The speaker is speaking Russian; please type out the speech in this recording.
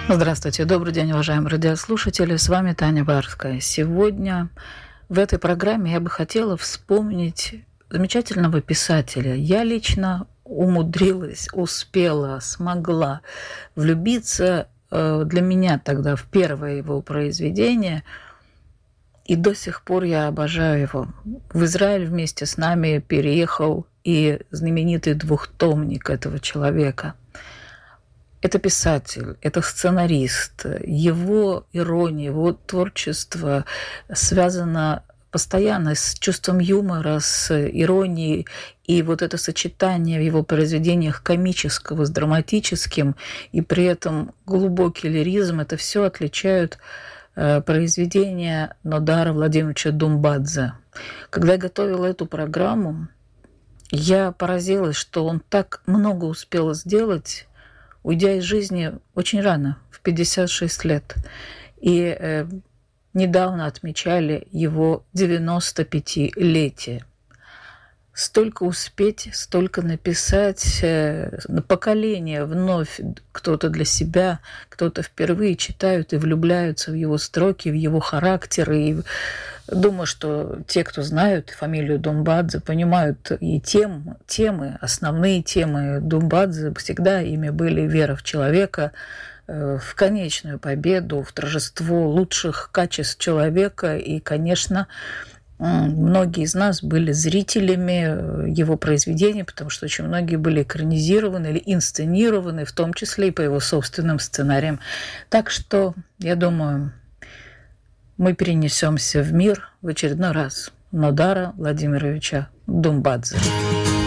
Здравствуйте, добрый день, уважаемые радиослушатели. С вами Таня Барская. Сегодня в этой программе я бы хотела вспомнить замечательного писателя. Я лично умудрилась, успела, смогла влюбиться для меня тогда в первое его произведение, и до сих пор я обожаю его. В Израиль вместе с нами переехал и знаменитый двухтомник этого человека. Это писатель, это сценарист. Его ирония, его творчество связано постоянно с чувством юмора, с иронией. И вот это сочетание в его произведениях комического с драматическим, и при этом глубокий лиризм, это все отличают произведения Нодара Владимировича Думбадзе. Когда я готовила эту программу, я поразилась, что он так много успел сделать, уйдя из жизни очень рано, в 56 лет. И недавно отмечали его 95-летие. Столько успеть, столько написать, поколение вновь, кто-то для себя, кто-то впервые читают и влюбляются в его строки, в его характер. И думаю, что те, кто знают фамилию Думбадзе, понимают и темы, основные темы Думбадзе. Всегда ими были вера в человека, в конечную победу, в торжество лучших качеств человека. И, конечно, многие из нас были зрителями его произведений, потому что очень многие были экранизированы или инсценированы, в том числе и по его собственным сценариям. Так что, я думаю, мы перенесемся в мир в очередной раз Нодара Владимировича Думбадзе.